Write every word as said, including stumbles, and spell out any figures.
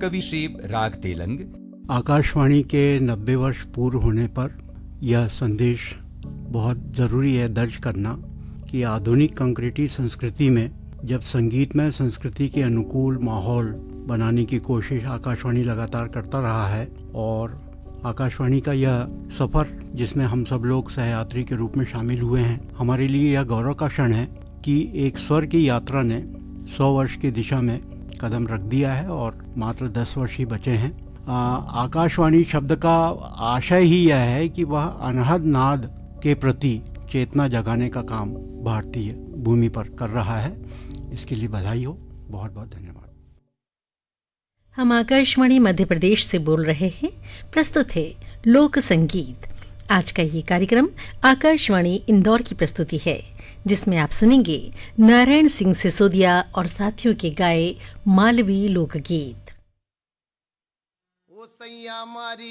कवि श्री राग तेलंग। आकाशवाणी के नब्बे वर्ष पूर्ण होने पर यह संदेश बहुत ज़रूरी है दर्ज करना कि आधुनिक कंक्रीटी संस्कृति में जब संगीत में संस्कृति के अनुकूल माहौल बनाने की कोशिश आकाशवाणी लगातार करता रहा है, और आकाशवाणी का यह सफ़र जिसमें हम सब लोग सहयात्री के रूप में शामिल हुए हैं, हमारे लिए यह गौरव का क्षण है कि एक स्वर की यात्रा ने सौ वर्ष की दिशा में कदम रख दिया है और मात्र दस वर्ष ही बचे हैं। आ, आकाशवाणी शब्द का आशय ही यह है कि वह अनहद नाद के प्रति चेतना जगाने का काम भारतीय भूमि पर कर रहा है। इसके लिए बधाई हो, बहुत बहुत धन्यवाद। हम आकाशवाणी मध्य प्रदेश से बोल रहे हैं। प्रस्तुत है लोक संगीत। आज का ये कार्यक्रम आकाशवाणी इंदौर की प्रस्तुति है, जिसमें आप सुनेंगे नारायण सिंह सिसोदिया और साथियों के गाए मालवी लोकगीत। ओ सैया मारी